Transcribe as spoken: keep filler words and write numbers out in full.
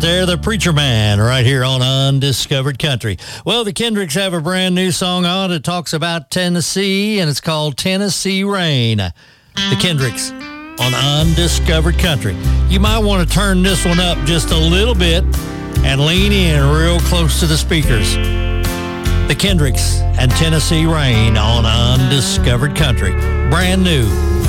They're the Preacher Man right here on Undiscovered Country. Well, the Kendricks have a brand new song out. It talks about Tennessee, and it's called Tennessee Rain. The Kendricks on Undiscovered Country. You might want to turn this one up just a little bit and lean in real close to the speakers. The Kendricks and Tennessee Rain on Undiscovered Country. Brand new.